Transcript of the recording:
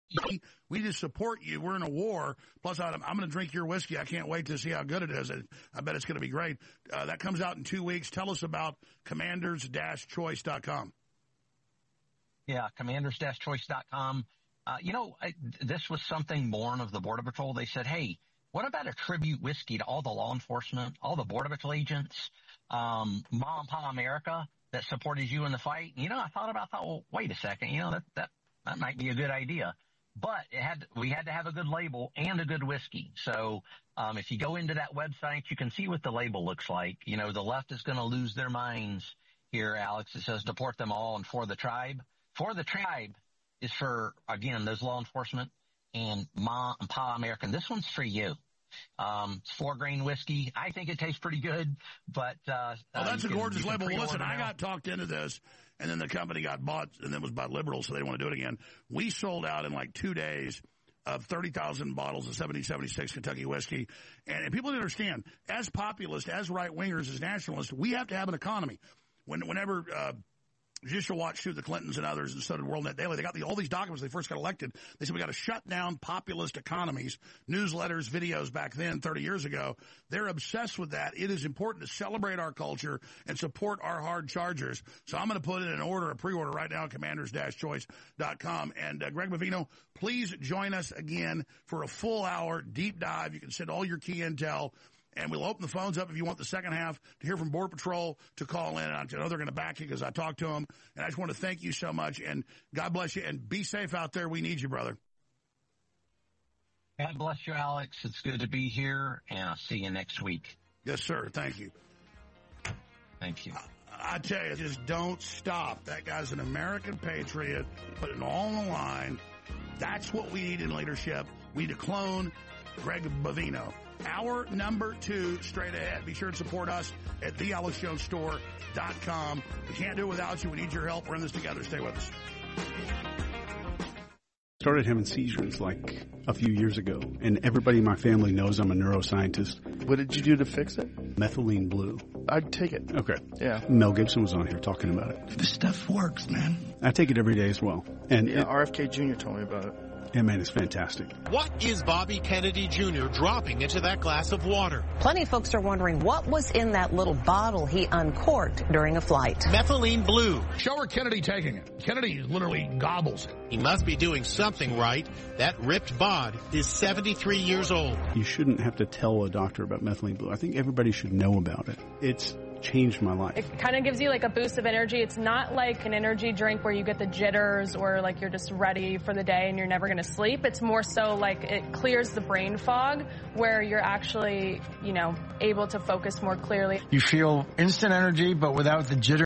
We just support you. We're in a war. Plus, I'm going to drink your whiskey. I can't wait to see how good it is. I bet it's going to be great. That comes out in 2 weeks. Tell us about commanders-choice.com. Yeah, commanders-choice.com. This was something born of the Border Patrol. They said, hey, what about a tribute whiskey to all the law enforcement, all the Border Patrol agents, Mom and Pa America that supported you in the fight? I thought, well, wait a second, that might be a good idea. But we had to have a good label and a good whiskey. So if you go into that website, you can see what the label looks like. The left is going to lose their minds here, Alex. It says deport them all and for the tribe. For the tribe is for, again, those law enforcement and Mom and Pa American. This one's for you. It's 4-grain whiskey. I think it tastes pretty good, but that's a gorgeous label. Well, listen, I got talked into this, and then the company got bought, and it was by liberals, so they didn't want to do it again. We sold out in like 2 days of 30,000 bottles of 1776 Kentucky whiskey. And people didn't understand, as populists, as right-wingers, as nationalists, we have to have an economy. Whenever Judicial Watch sued the Clintons and others, and so did WorldNet Daily, they got all these documents when they first got elected. They said we got to shut down populist economies, newsletters, videos back then, 30 years ago. They're obsessed with that. It is important to celebrate our culture and support our hard chargers. So I'm going to put it in order, a pre-order right now at commanders-choice.com. And Greg Bavino, please join us again for a full hour deep dive. You can send all your key intel. And we'll open the phones up if you want the second half to hear from Border Patrol to call in. I know they're going to back you because I talked to them. And I just want to thank you so much. And God bless you. And be safe out there. We need you, brother. God bless you, Alex. It's good to be here. And I'll see you next week. Yes, sir. Thank you. Thank you. I tell you, just don't stop. That guy's an American patriot, putting it all on the line. That's what we need in leadership. We need to clone Greg Bavino. Hour number 2 straight ahead. Be sure to support us at thealexjonesstore.com. We can't do it without you. We need your help. We're in this together. Stay with us. Started having seizures like a few years ago, and everybody in my family knows I'm a neuroscientist. What did you do to fix it? Methylene blue. I'd take it. Okay. Yeah. Mel Gibson was on here talking about it. This stuff works, man. I take it every day as well. And yeah, RFK Jr. told me about it. Yeah, man, it's fantastic. What is Bobby Kennedy Jr. dropping into that glass of water? Plenty of folks are wondering what was in that little bottle he uncorked during a flight. Methylene blue. Show her Kennedy taking it. Kennedy literally gobbles it. He must be doing something right. That ripped bod is 73 years old. You shouldn't have to tell a doctor about methylene blue. I think everybody should know about it. It's changed my life. It kind of gives you like a boost of energy. It's not like an energy drink where you get the jitters or like you're just ready for the day and you're never going to sleep. It's more so like it clears the brain fog where you're actually, able to focus more clearly. You feel instant energy, but without the jitter.